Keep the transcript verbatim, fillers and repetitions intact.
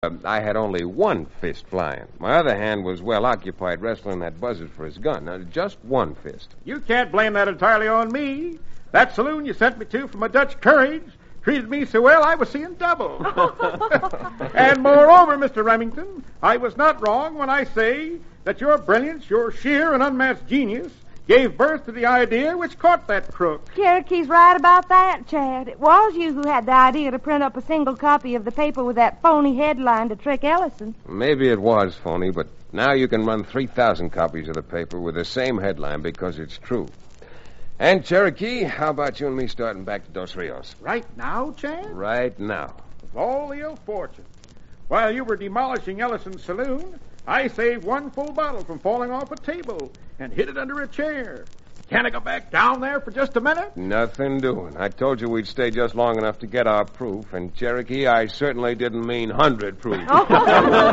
Um, I had only one fist flying. My other hand was well occupied wrestling that buzzard for his gun. Now, just one fist. You can't blame that entirely on me. That saloon you sent me to for my Dutch courage treated me so well I was seeing double. And moreover, Mister Remington, I was not wrong when I say that your brilliance, your sheer and unmatched genius, gave birth to the idea which caught that crook. Cherokee's right about that, Chad. It was you who had the idea to print up a single copy of the paper with that phony headline to trick Ellison. Maybe it was phony, but now you can run three thousand copies of the paper with the same headline because it's true. And, Cherokee, how about you and me starting back to Dos Rios? Right now, Chad? Right now. With all the ill fortune. While you were demolishing Ellison's saloon, I saved one full bottle from falling off a table and hid it under a chair. Can I go back down there for just a minute? Nothing doing. I told you we'd stay just long enough to get our proof, and, Cherokee, I certainly didn't mean hundred proof.